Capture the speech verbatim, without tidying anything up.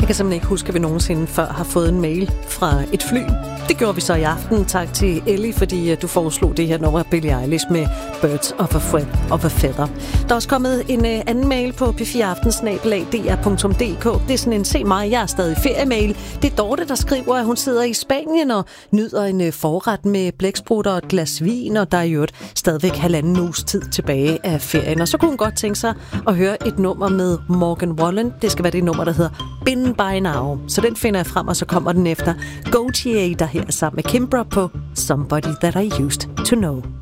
kan simpelthen ikke huske, at vi nogensinde før har fået en mail fra et fly. Det gjorde vi så i aften. Tak til Ellie, fordi du foreslog det her nummer Billie Eilish med Birds of a, Fred, of a Feather. Der er også kommet en uh, anden mail på p fire aften snabel-a d r punktum d k. Det er sådan en se mig, jeg er stadig feriemail. Det er Dorte, der skriver, at hun sidder i Spanien og nyder en uh, forret med blæksprutter og et glas vin, og der er jo stadigvæk halvanden uges tid tilbage af ferien. Og så kunne hun godt tænke sig at høre et nummer med Morgan Wallen. Det skal være det nummer, der hedder Been By Now. Så den finder jeg frem, og så kommer den efter Gautier, der her sammen med Kimbra på Somebody That I Used To Know.